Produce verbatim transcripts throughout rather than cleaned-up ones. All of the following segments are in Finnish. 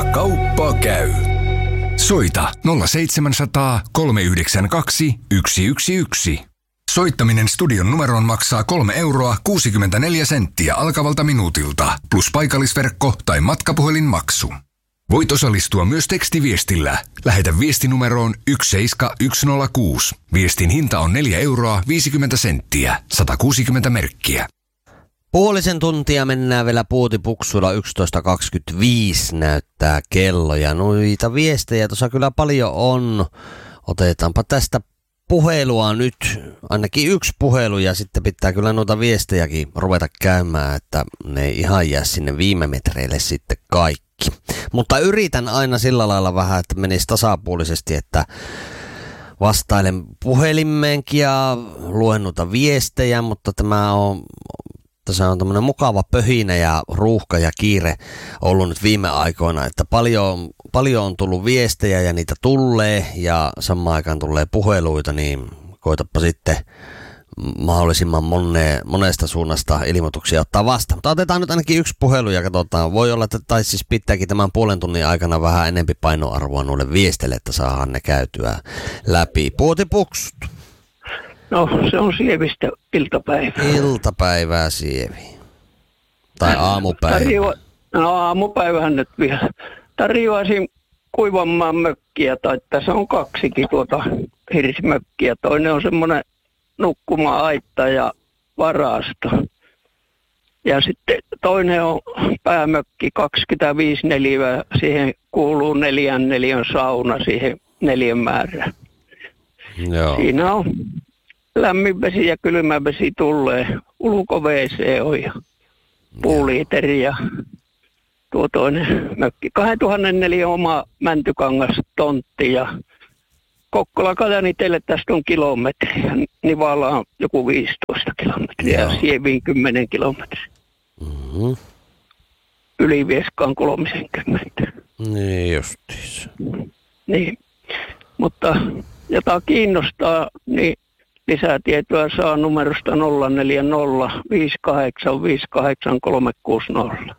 Kauppa käy. Soita nolla seitsemänsataa, kolme yhdeksän kaksi, yksi yksi yksi. Soittaminen studion numeroon maksaa kolme euroa kuusikymmentäneljä senttiä alkavalta minuutilta, plus paikallisverkko tai matkapuhelinmaksu. Voit osallistua myös tekstiviestillä. Lähetä viestinumeroon yksi seitsemän yksi nolla kuusi. Viestin hinta on neljä euroa viisikymmentä senttiä, sata kuusikymmentä merkkiä. Puolisen tuntia mennään vielä puutipuksuilla, yksitoista kaksikymmentäviisi näyttää kello ja noita viestejä tuossa kyllä paljon on. Otetaanpa tästä puhelua nyt, ainakin yksi puhelu ja sitten pitää kyllä noita viestejäkin ruveta käymään, että ne ei ihan jää sinne viime metreille sitten kaikki. Mutta yritän aina sillä lailla vähän, että menisi tasapuolisesti, että vastailen puhelimeenkin ja luen noita viestejä, mutta tämä on, tässä on tämmöinen mukava pöhinä ja ruuhka ja kiire ollut nyt viime aikoina, että paljon, paljon on tullut viestejä ja niitä tulee ja samaan aikaan tulee puheluita, niin koitapa sitten mahdollisimman monne, monesta suunnasta ilmoituksia ottaa vastaan. Mutta otetaan nyt ainakin yksi puhelu ja katsotaan. Voi olla, että tai siis pitääkin tämän puolen tunnin aikana vähän enempi painoarvoa noille viesteille, että saadaan ne käytyä läpi. Puotipuksut. No, se on Sievistä iltapäivää. Iltapäivää, Sievi. Tai aamupäivä. Tarjoa, no aamupäivähän nyt vielä. Tarjoaisin Kuivanmaan mökkiä, tai tässä on kaksikin tuota hirsimökkiä. Toinen on semmoinen nukkuma-aitta ja varasto. Ja sitten toinen on päämökki, kaksikymmentäviisi neliöä. Siihen kuuluu neljän neliön sauna siihen neljän määrään. Joo. Siinä on lämmin vesi ja kylmä vesi tulee. Ulko-wc on ja puuliiteri ja tuo toinen mökki. kaksituhatta neliön oma Mäntykangas tontti ja Kokkola-Kajani teille tästä on kilometriä. Nivala on joku viisitoista kilometriä ja Sieviin kymmenen kilometriä. Mm-hmm. Ylivieskaan kolmekymmentä. Niin justiis. Niin, mutta jota kiinnostaa, niin lisätietoa saa numerosta nolla neljä nolla viisi kahdeksan viisi kahdeksan kolme kuusi nolla.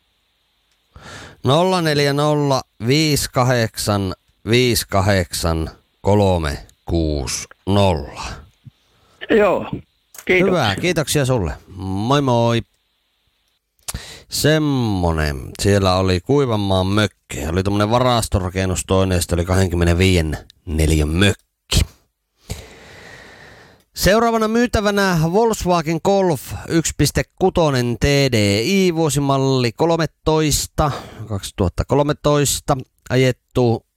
nolla neljä nolla viisi kahdeksan viisi kahdeksan kolme kuusi nolla. Joo, kiitoksia. Hyvä, kiitoksia sulle. Moi moi. Semmonen. Siellä oli Kuivanmaan mökki. Oli tommonen varastorakennus toinen, ja oli kaksikymmentäviisi neliön mökki. Seuraavana myytävänä Volkswagen Golf yksi pilkku kuusi T D I vuosimalli kolmetoista, kaksituhattakolmetoista, ajettu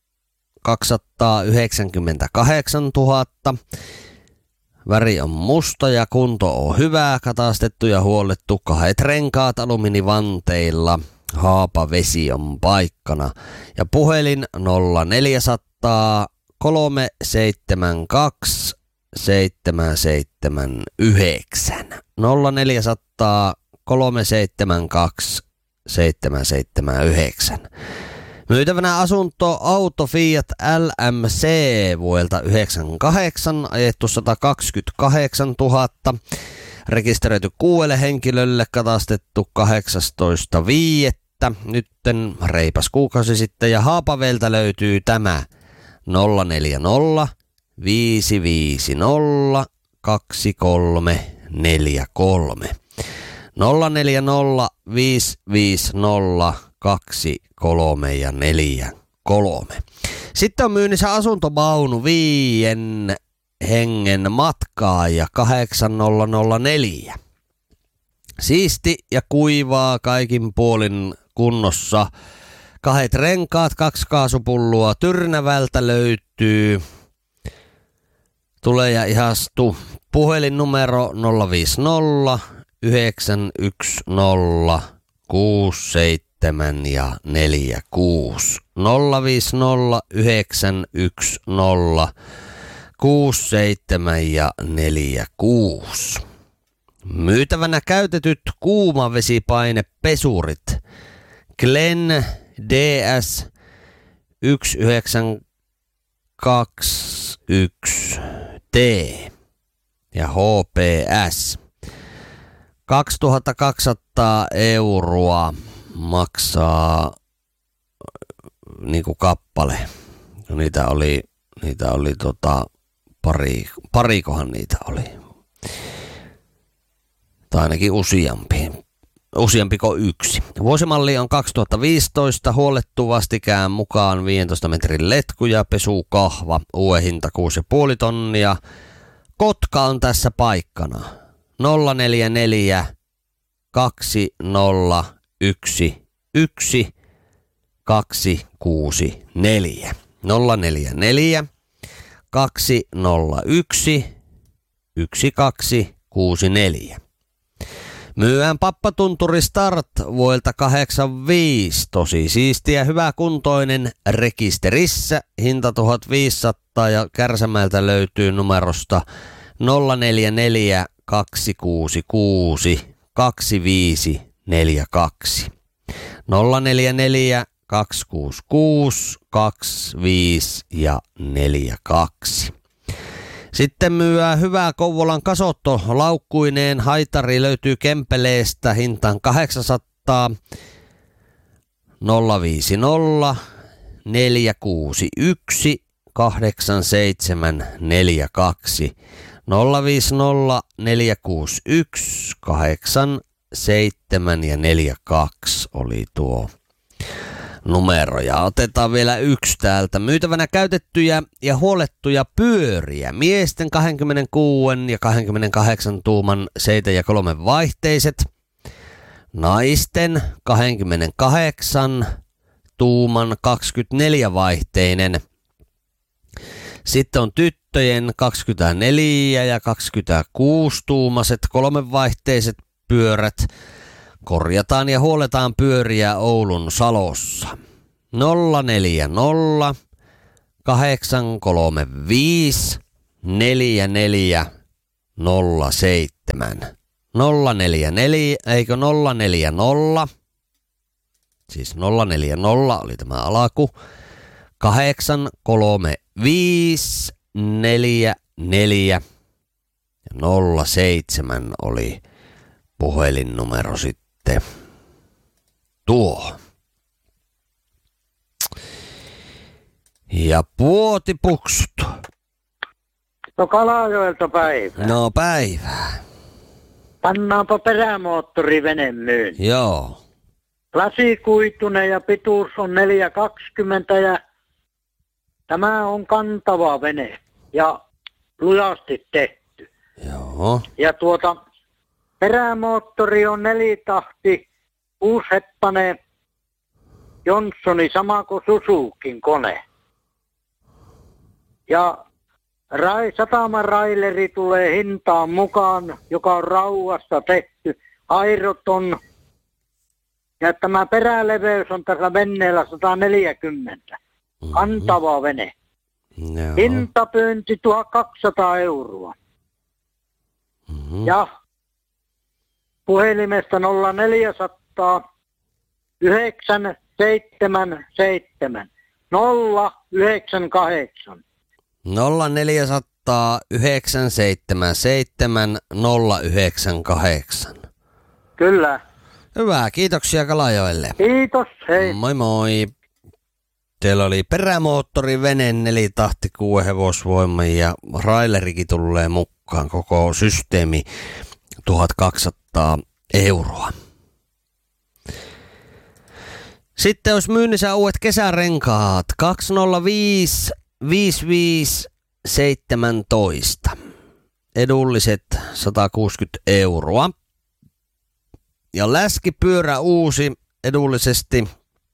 kaksisataayhdeksänkymmentäkahdeksantuhatta. Väri on musta ja kunto on hyvä, katastettu ja huollettu, kahdet renkaat alumiinivanteilla, haapavesi on paikkana. Ja puhelin nolla neljäsataa kolme seitsemän kaksi seitsemän seitsemän yhdeksän. nolla neljäsataa kolme seitsemän kaksi seitsemän seitsemän yhdeksän. Myytävänä asunto auto Fiat L M C vuodelta yhdeksänkymmentäkahdeksan, ajettu sata kaksikymmentäkahdeksantuhatta, rekisteröity kuudelle henkilölle, katastettu kahdeksastoista viidettä, nytten reipas kuukausi sitten, ja Haapaveeltä löytyy tämä nolla neljä nolla viisi viisi nolla kaksi kolme neljä kolme. nolla neljä nolla viisi viisi nolla kaksi kolme ja neljä kolme. Sitten on myynnissä asuntovaunu viien hengen matkaa ja kahdeksan nolla nolla neljä. Siisti ja kuivaa kaikin puolin kunnossa. Kahdet renkaat, kaksi kaasupullua Tyrnävältä löytyy. Tulee ja ihastu. Puhelinnumero nolla viisi nolla yhdeksän yksi nolla kuusi seitsemän ja neljä kuusi. nolla viisi nolla yhdeksän yksi nolla kuusi seitsemän ja neljä kuusi. Myytävänä käytetyt kuumavesipainepesurit Glen D S yksi yhdeksän kaksi yksi T ja H P S. kaksituhattakaksisataa euroa maksaa niinku kappale. Niitä oli, niitä oli tota, pari, parikohan niitä oli. Tai ainakin useampi. Useampi kuin yksi. Vuosimalli on kaksituhattaviisitoista, huolettu vastikään mukaan viisitoista metrin letku ja pesukahva. Uuden hinta kuusi pilkku viisi tonnia. Kotka on tässä paikkana. nolla neljä neljä kaksi nolla yksi yksi kaksi kuusi neljä. nolla neljä neljä kaksi nolla yksi yksi kaksi kuusi neljä. Myyään Pappatunturi Start vuodelta kahdeksankymmentäviisi. Tosi siistiä, hyväkuntoinen, rekisterissä. Hinta tuhatviisisataa ja Kärsämäeltä löytyy numerosta nolla neljä neljä kaksi kuusi kuusi kaksi viisi neljä kaksi. nolla neljä neljä kaksi kuusi kuusi kaksi viisi ja neljä kaksi. Sitten myyää hyvää Kouvolan kasotto laukkuineen. Haitari löytyy Kempeleestä hintaan kahdeksansataa. nolla viisi nolla neljä kuusi yksi kahdeksan seitsemän neljä kaksi. nolla viisi nolla neljä kuusi yksi kahdeksan seitsemän ja neljä kaksi oli tuo numero. Ja otetaan vielä yksi täältä. Myytävänä käytettyjä ja huolettuja pyöriä. Miesten kaksikymmentäkuusi ja kaksikymmentäkahdeksan tuuman seitsemän ja kolme vaihteiset. Naisten kaksikymmentäkahdeksan tuuman kaksikymmentäneljä vaihteinen. Sitten on tyttöjen kaksikymmentäneljä ja kaksikymmentäkuusi tuumaset kolmevaihteiset pyörät. Korjataan ja huoletaan pyöriä Oulun Salossa. nolla neljä nolla kahdeksan kolme viisi neljä neljä nolla seitsemän. nolla neljä neljä, eikö nolla neljä nolla? Siis nolla neljä nolla oli tämä alaku. kahdeksan kolme viisi neljä neljä nolla seitsemän oli puhelinnumero sitten. Tuo. Ja puotipuksut. No Kalajoelta päivää. No päivää. Pannaanpa perämoottori venemyyn. Joo. Lasikuitunen ja pituus on neljä kaksikymmentä ja tämä on kantava vene ja lujasti tehty. Joo. Ja tuota perämoottori on nelitahti, kuusheppanen Johnsoni, sama kuin Suzukin kone. Ja rai, sataman raileri tulee hintaan mukaan, joka on rauhasta tehty, airoton. Ja tämä peräleveys on tässä veneellä sata neljäkymmentä. Mm-hmm. Kantava vene. Joo. Hintapyynti tuhatkaksisataa euroa. Mm-hmm. Ja puhelimesta nolla neljä nolla yhdeksän seitsemän seitsemän nolla yhdeksän kahdeksan. nolla neljä nolla yhdeksän seitsemän seitsemän nolla yhdeksän kahdeksan. Kyllä. Hyvä, kiitoksia Kalajoelle. Kiitos, hei. Moi moi. Teillä oli perämoottori, vene, nelitahti, kuuden hevosvoima ja railerikin tulee mukaan. Koko systeemi tuhatkaksisataa euroa. Sitten olisi myynnissä uudet kesärenkaat. kaksi nolla viisi viisi viisi seitsemäntoista. Edulliset sata kuusikymmentä euroa. Ja läskipyörä uusi edullisesti.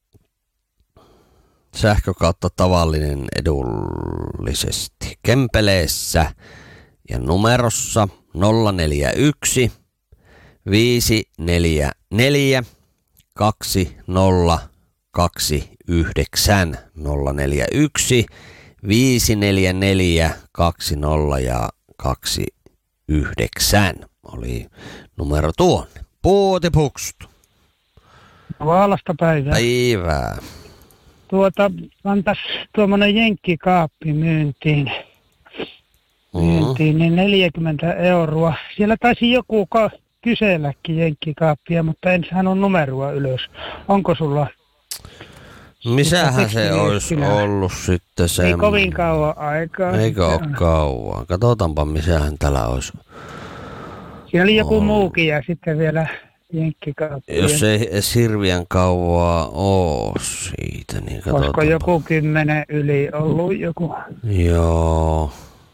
Sähkö kautta tavallinen edullisesti. Kempeleessä ja numerossa nolla neljä yksi viisi neljä neljä kaksi nolla kaksi yhdeksän nolla neljä yksi viisi neljä neljä kaksi nolla ja kaksi yhdeksän oli numero tuonne. Puotipuksut. Vaalasta päivää. Päivää. Tuota, antais tuommoinen jenkkikaappi myyntiin. Myyntiin, niin neljäkymmentä euroa. Siellä taisi joku ka- kyselläkin jenkkikaappia, mutta en saanut numeroa ylös. Onko sulla Missähän se olisi ollut sitten se? Ei kovin kauan aikaa. Eikö ole kauan? Katsotaanpa, missähän täällä olisi. Siinä oli joku muukin ja sitten vielä jenkkikauppiaat. Jos ei edes hirveän kauaa ole siitä, niin katsotaanpa. Olisiko joku kymmenen yli ollut joku? Joo.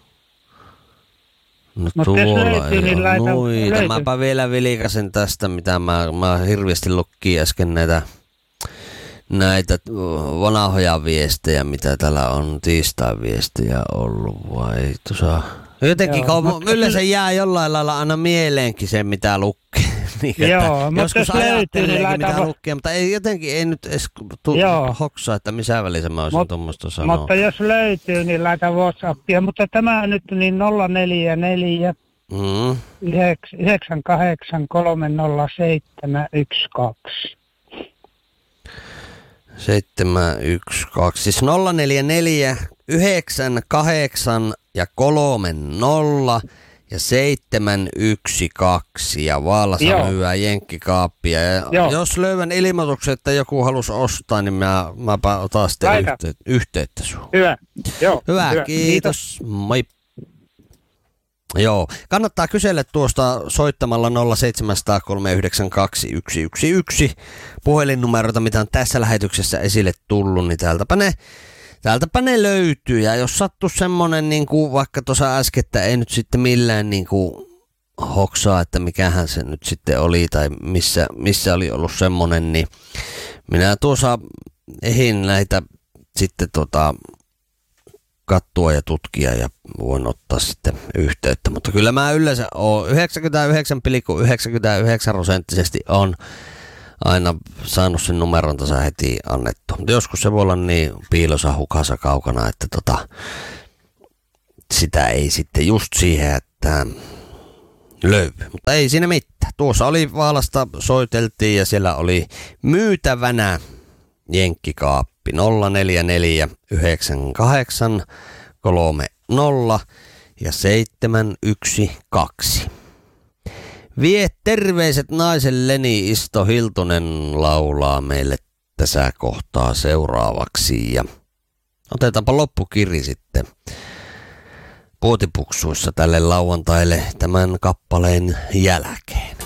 No Mut tuolla löytyy, ei niin ole laita, noita. löytyy. Mäpä vielä vilikasin tästä, mitä mä, mä hirveästi lukkiin äsken näitä, näitä vanhoja viestejä, mitä täällä on tiistain viestejä ollut, vai tuossa. Jotenkin kauan, yleensä jää jollain lailla aina mieleenkin se, mitä lukkii. Niin, Joo, mutta joskus jos löytyy, niin ajatteleekin, mitä laita... lukkia, mutta ei, jotenkin ei nyt edes tu- hoksaa, että missä välissä mä olisin Mut, tuommoista sanoa. Mutta jos löytyy, niin laita WhatsAppia. Mutta tämä nyt niin nolla neljä neljä Mm. yhdeksän kahdeksan kolme nolla seitsemän yksi kaksi. seitsemän yksi kaksi, siis nolla neljä neljä yhdeksän kahdeksan ja kolme nolla ja seitsemän yksi kaksi ja Vaalassa Joo. hyvää jenkkikaappia. Ja Joo. jos löydän ilmoituksen, että joku halusi ostaa, niin mä, mäpä otan sitten Laita. yhteyttä, yhteyttä sun. Hyvä. Joo. Hyvä, hyvä. Kiitos. Kiitos. Moi. Joo, kannattaa kysellä tuosta soittamalla nolla seitsemän nolla nolla kolme yhdeksän kaksi yksi yksi yksi puhelinnumerota, mitä on tässä lähetyksessä esille tullut, niin täältäpä ne, täältäpä ne löytyy. Ja jos sattuu semmonen, niin kuin vaikka tuossa äskettä ei nyt sitten millään niin kuin hoksaa, että mikähän se nyt sitten oli tai missä, missä oli ollut semmonen, niin minä tuossa ehin näitä sitten tota... katsoa ja tutkia ja voin ottaa sitten yhteyttä. Mutta kyllä mä yleensä oon yhdeksänkymmentäyhdeksän pilkku yhdeksänkymmentäyhdeksän prosenttisesti on aina saanut sen numeron tasa heti annettu. Mutta joskus se voi olla niin piilossa hukassa kaukana, että tota, sitä ei sitten just siihen, että löydy. Mutta ei siinä mitään. Tuossa oli Vaalasta, soiteltiin ja siellä oli myytävänä jenkkikaappi nolla neljä neljä yhdeksän kahdeksan kolme nolla ja seitsemän yksi kaksi. Vie terveiset naiselleni, Isto Hiltunen laulaa meille tässä kohtaa seuraavaksi. Ja otetaanpa loppukiri sitten puotipuksuissa tälle lauantaille tämän kappaleen jälkeen.